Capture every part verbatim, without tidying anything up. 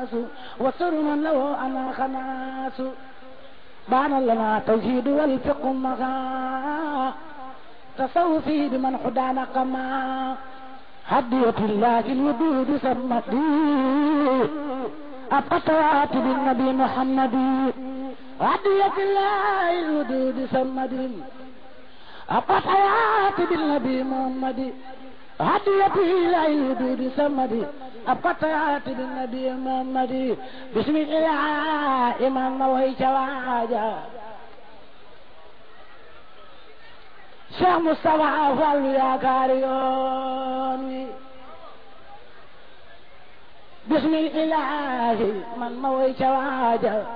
الناس وسر من له أنا خناس بان لنا توحيد والفقه مغا تصوفي بمن حدانا قما هدية الله الوجود سمتي أبقى بالنبي محمد هدية الله الوجود سمتي أبقى بالنبي محمد هدية الله الوجود سمتي أبقى بالنبي محمد بسم الله إمام نوهي شواجا شيخ مصطفى فالو يا كاريوني بسم الله من موي شواجا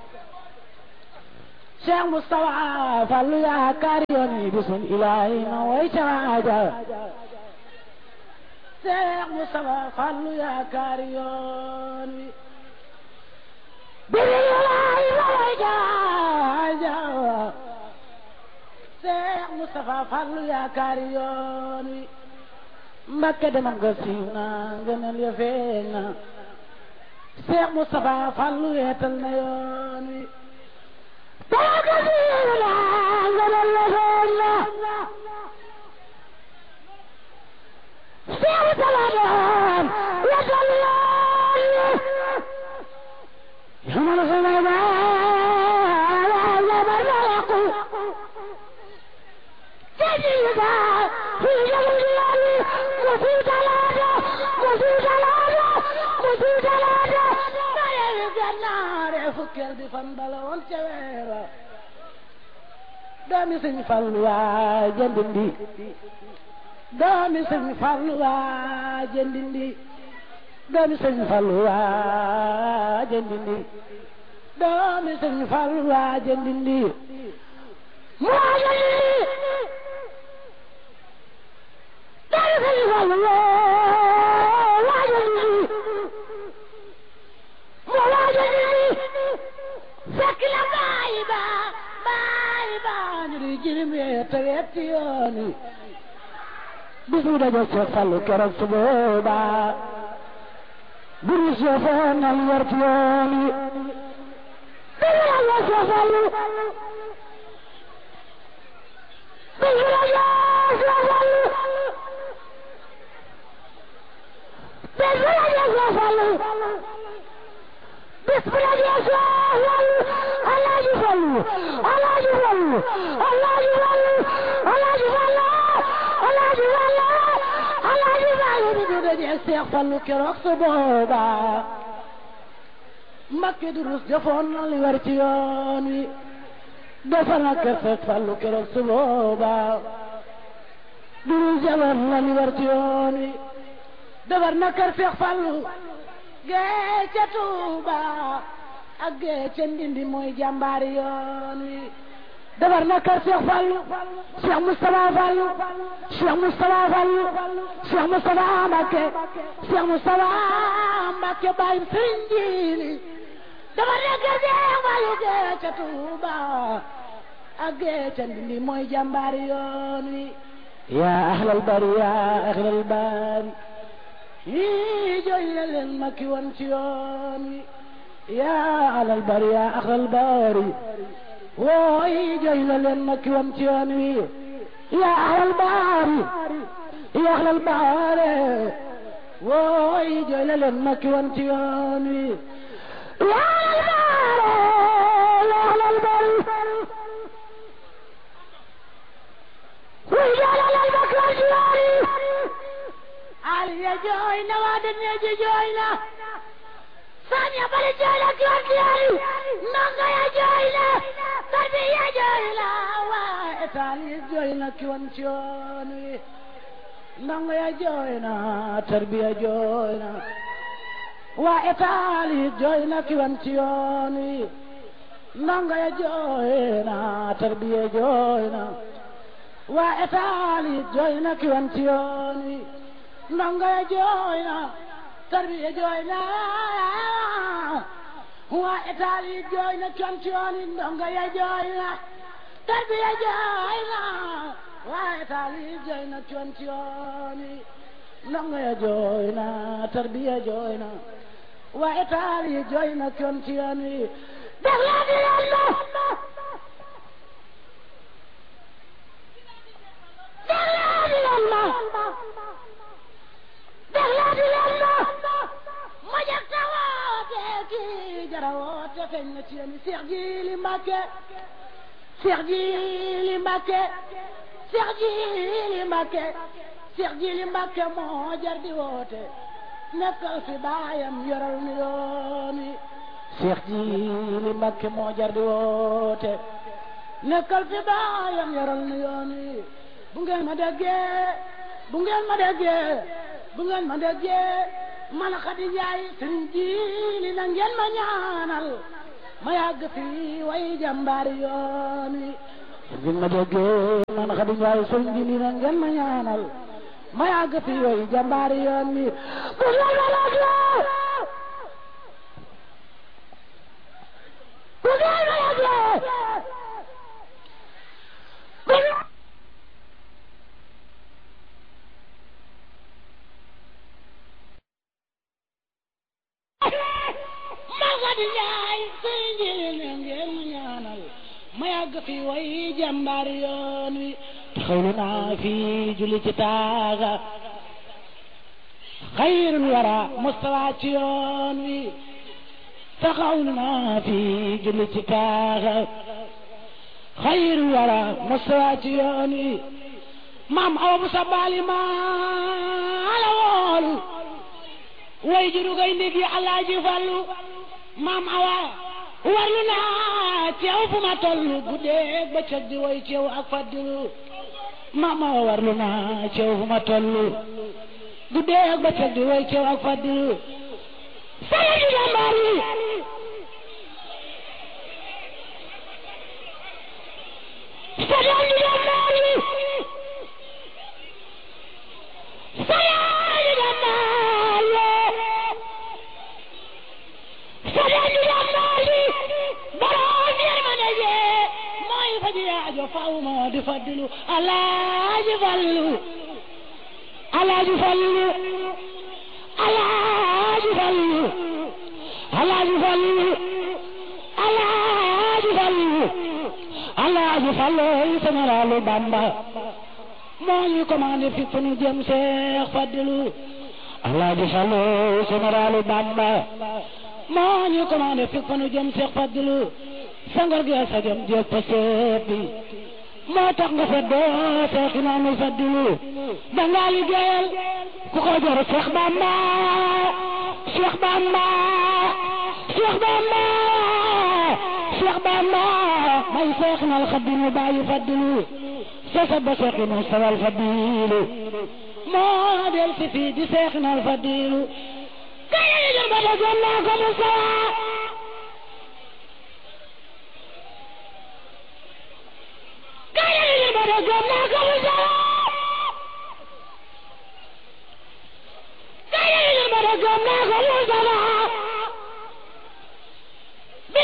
شيخ مصطفى فالو يا كاريوني بسم الله موي شواجا شيخ مصطفى فالو يا كاريوني بسم الله موي شواجا Seex Mustafa Fallu yaakaari yoon wi Mbakke demal nga siiw na ngëneel ya feeñ na Seex Mustafa Fallu weetal na yoon wi demal nga siiw na ngëneel ya feeñ na Seex Mustafa doon weetal yoon wi yamal xelaba fukkeel bi fan bala woon ca weera doomi Sëñ Fallu waa jëndindi doomi Sëñ Fallu waa jëndindi doomi Sëñ Fallu waa jëndindi doomi Sëñ Fallu waa jëndindi mu waa jëndindi doomi Sëñ Fallu waa jëndindi mu waa jëndindi fekk la baay ba baay ba ñu di jirim yee te wetti yoon wi bisu daje Seex Fallu keroog su booba buru Seex nal werti yoon wi bisu daje Seex Fallu bisu daje Seex Fallu bisu daje Seex Fallu bismillah Alaaji Fallu Alaaji Fallu Alaaji Fallu Alaaji Fallu Alaaji Fallu Alaaji Fallu di daje Seex Fallu keroog su booba Mbakke durus defoon na li war ci yoon wi defar na kër Seex Fallu keroog su booba durus defoon na li war ci yoon wi defar na kër Seex Fallu gee ca Tuuba ak gee ca Ndindi mooy jàmbaari yoon wi defar na kër Seex Fallu Cheikh Moustapha Fallu Cheikh Moustapha Fallu Cheikh Moustapha Mbakke Cheikh Moustapha Mbakke bàyyi Sëriñ Jiili defar na kër Seex Fallu gee ca Tuuba ak gee ca Ndindi mooy jàmbaari yoon wi yaa ahlal bari yaa ahlal bari yii jooy la leen ma ki woon ci yoon wi yaa alal bari yaa axal bari woo yii jooy la leen ma ki woon ci yoon wi yaa axal bari yaa axal bari woo yii jooy la leen ma ki woon ci yoon wi yaa axal bari yaa axal bari wii jooy la leen ma ki woon ci yoon wi Aliya jooy na waa dënne ji jooy na Sanya bari jooy na kiwaan kiyaari Ndongo ya jooy na Tarbiya jooy na waa Itaali jooy na kiwaan ci yoon wi Ndongo ya jooy na Tarbiya jooy na waa Itaali jooy na kiwaan ci yoon wi Ndongo ya jooy na Tarbiya jooy na waa Itaali jooy na kiwaan ci yoon wi Ndongo ya jooy na Tarbiya jooy na waa Itaali jooy na kiwaan ci yoon wi Ndongo ya jooy na Tarbiya jooy na waa Itaali jooy na kiwaan ci yoon wi Ndongo ya jooy na Tarbiya jooy na waaye taal yi jooy na kon ci yoon wi déglu di leen ma déglu di leen ma déglu di leen ma ma jag ta woote kii jara woote feeñ na ci yoon wi Seex Jili Mbàkke Seex Jili Mbàkke Seex Jili Mbàkke Seex Jili Mbàkke moo jar di woote nekkal fi baayam yoral nu yoon wi Seex Jili Mbàkke moo jar di woote nekkal fi baayam yoral nu yoon wi bu ngeen ma déggee bu ngeen ma déggee bu ngeen ma déggee man Xadi Njaay Sëriñ Jili na ngeen ma ñaanal ma yàgg fi way jàmbaari yoon wi bu ngeen ma déggee man Xadi Njaay Sëriñ Jili na ngeen ma ñaanal ma yàgg fi way jàmbaari yoon wi bu ngeen ma déggee bu ngeen ma déggee Xadi Njaay Sëriñ Jili na ngeen ma ñaanal ma yàgg fi way jàmbaari yoon wi taxawlu naa fi julli ci taaga xayrul wara mustawa ci yoon wi taxawlu naa fi julli ci taaga xayrul wara mustawa ci yoon wi maam awa bu sa baali maa la woolu way juru gay ndigi Alaaji Fallu maam awa warlu naa ceew fu ma tollu guddeeg bëccëg di way ceew ak faddilu maam awa warlu naa ceew fu ma tollu guddeeg bëccëg di way ceew ak faddilu sala di jàmbaar yi sala di jàmbaar yi sala di jàmbaar yi sala di jàmbaar yi borom yërmande jee mooy faji aajo faaw moo di faddilu Alaaji Fallu Alaaji Fallu Alaaji Fallu Alaaji Fallu Alaaji Fallu Alaaji Fallu généralu Bamba moo ñu commandé fi fu nu jëm Seex Fadilu Alaaji Fallu généralu Bamba moo ñu commandé fi fu nu jëm Seex Fadilu sangar gi sa jëm jéeg fa seet bi moo tax nga fa doo Seex Imaamul Fadilu danga liggéeyal ku ko jor Seex Bamba Seex Bamba Seex Bamba Seex Bamba may Seexna al Xadimu bàyyi Fadilu sasa ba Seexina sawal Fadilu moo del si fii di Seexna al Fadilu kaya yi jor ba da jom naa ko mu sawa kaya yi jor ba da jom naa ko mu sawa kaya yi jor ba da jom naa